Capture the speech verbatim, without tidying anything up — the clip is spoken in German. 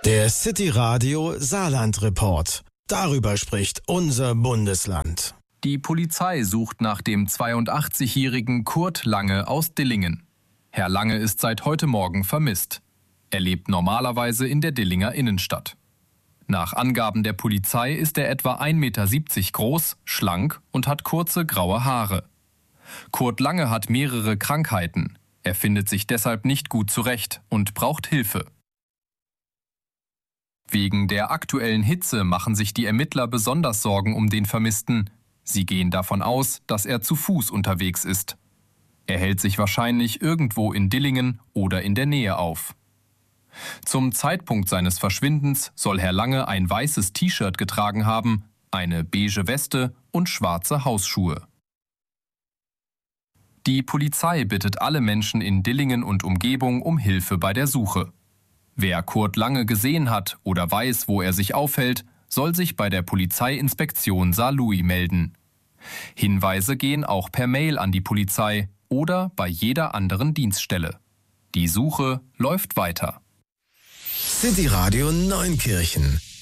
Der City Radio Saarland Report. Darüber spricht unser Bundesland. Die Polizei sucht nach dem zweiundachtzigjährigen Kurt Lange aus Dillingen. Herr Lange ist seit heute Morgen vermisst. Er lebt normalerweise in der Dillinger Innenstadt. Nach Angaben der Polizei ist er etwa ein Meter siebzig groß, schlank und hat kurze graue Haare. Kurt Lange hat mehrere Krankheiten. Er findet sich deshalb nicht gut zurecht und braucht Hilfe. Wegen der aktuellen Hitze machen sich die Ermittler besonders Sorgen um den Vermissten. Sie gehen davon aus, dass er zu Fuß unterwegs ist. Er hält sich wahrscheinlich irgendwo in Dillingen oder in der Nähe auf. Zum Zeitpunkt seines Verschwindens soll Herr Lange ein weißes T-Shirt getragen haben, eine beige Weste und schwarze Hausschuhe. Die Polizei bittet alle Menschen in Dillingen und Umgebung um Hilfe bei der Suche. Wer Kurt Lange gesehen hat oder weiß, wo er sich aufhält, soll sich bei der Polizeiinspektion Saarlouis melden. Hinweise gehen auch per Mail an die Polizei oder bei jeder anderen Dienststelle. Die Suche läuft weiter. City Radio Neunkirchen